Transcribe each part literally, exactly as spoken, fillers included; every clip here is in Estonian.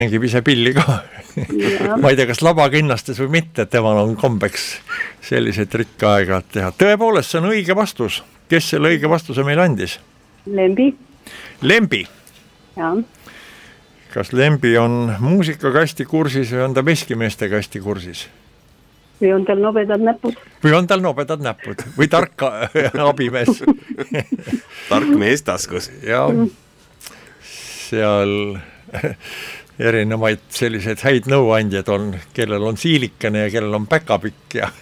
mängib ise pilli ka. Ma ei tea, kas labakinnastes või mitte, temal on kombeks selliseid trikke aega teha. Tõepoolest, see on õige vastus. Kes selle õige vastuse meil andis? Lembi. Lembi? Jah. Kas Lembi on muusikaga hästi kursis või on ta veskimeestega hästi kursis? Või on tal nobedad näpud? Või on tal nobedad näpud? Või tark abimees? Tark mees taskus. Ja seal erinevaid selliseid häid nõuandjad on, kellel on siilikene ja kellel on päkapikk ja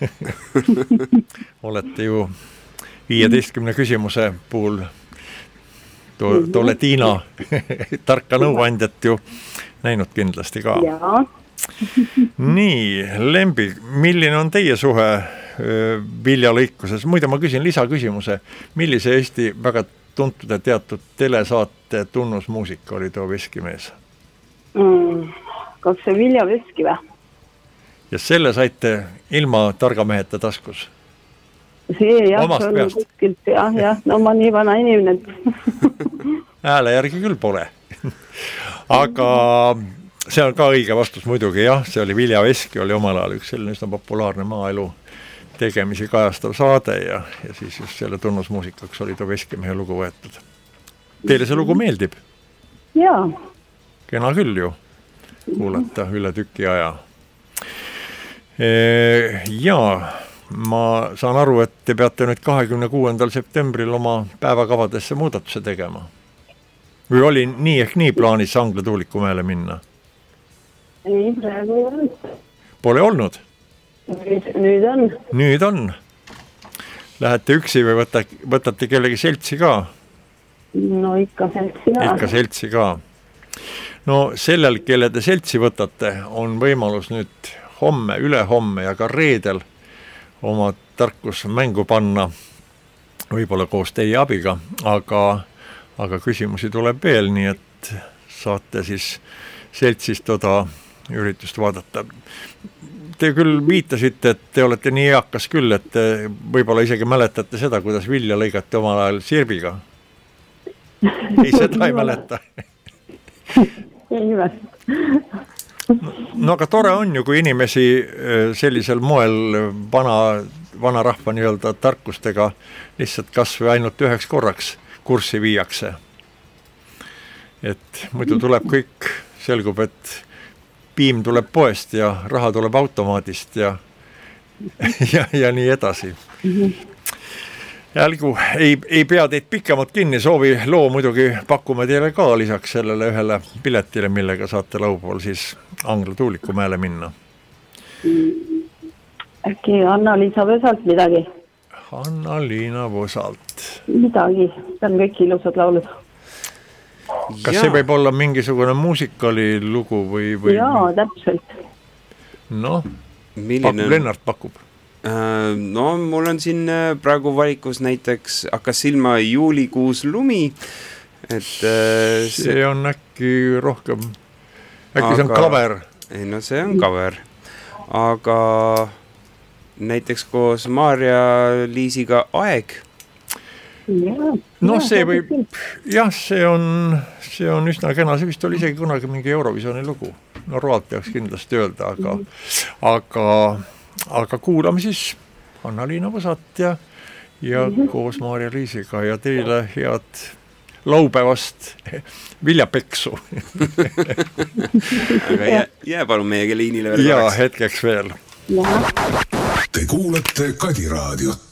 olete ju viieteistkümne küsimuse puhul to, tolle Tiina tarka nõuandjat ju näinud kindlasti ka. Jaa. Nii, Lembi, milline on teie suhe viljalõikuses? Muide, ma küsin lisaküsimuse. Millise Eesti väga tuntud ja teatud telesaate tunnusmuusika oli too veskimees? Mm, kas see viljaveski või? Ja selle saite ilma targameheta taskus? See jah, Omast see on peast. kuskilt, jah, jah, no ma nii vana inimene. Hääle järgi küll pole. Aga see on ka õige vastus muidugi, jah, see oli Viljaveski, oli omal ajal üks selline üsna populaarne maaelu tegemisi kajastav saade ja, ja siis just selle tunnusmuusikaks oli too veskimehe lugu võetud. Teile see lugu meeldib? Jaa. Kena küll ju kuulata üle tüki aja. Jaa, ma saan aru, et te peate nüüd kahekümne kuuendal septembril oma päevakavadesse muudatuse tegema. Või oli nii ehk nii plaanis Angla Tuulikumäele minna? Ei, praegu on. Pole olnud? Nüüd, nüüd on. Nüüd on. Lähete üksi või võtta, võtate kellegi seltsi ka? No ikka seltsi ka. Ikka seltsi ka. No sellel, kelle te seltsi võtate, on võimalus nüüd homme, ülehomme ja ka reedel oma tarkus mängu panna, võib-olla koos teie abiga, aga, aga küsimusi tuleb veel, nii et saate siis seltsist toda üritust vaadata. Te küll viitasite, et te olete nii eakas küll, et te võib-olla isegi mäletate seda, kuidas vilja lõigati omal ajal sirbiga. Ei, seda ei mäleta. Ei või. No aga tore on ju, kui inimesi sellisel moel vana, vana rahva nii-öelda tarkustega lihtsalt kas või ainult üheks korraks kurssi viiakse. Et muidu tuleb kõik, selgub, et piim tuleb poest ja raha tuleb automaadist ja, ja, ja nii edasi. Jälgu, ei, ei pea teid pikemalt kinni, soovi loo muidugi pakume teile ka lisaks sellele ühele piletile, millega saate laupool siis Angla Tuulikumäele minna. Äkki Anna-Liisa Võsalt midagi? Anna-Liina Võsalt. Midagi, see on kõik ilusad laulud. Kas ja. See võib olla mingisugune muusikali lugu või... või... Jaa, täpselt. No, Milline... pakub, Lennart pakub. No mul on siin praegu valikus näiteks hakkas silma juulikuus lumi, et see, see on äkki rohkem, äkki aga, see on cover. Ei, no see on cover, aga näiteks koos Maarja-Liisiga Aeg. Ja, no see võib, jah, see on, see on üsna kena, see vist oli isegi kunagi mingi Eurovisiooni lugu. No roalt peaks kindlasti öelda, aga, aga aga kuulame siis Anna-Liina Võsat ja, ja mm-hmm. koos Maarja-Liisiga ja teile head laupäevast viljapeksu. Aga jää, jää palun meiega liinile veel ja korraks. Hetkeks veel. Ja. Te kuulete Kadi raadiot.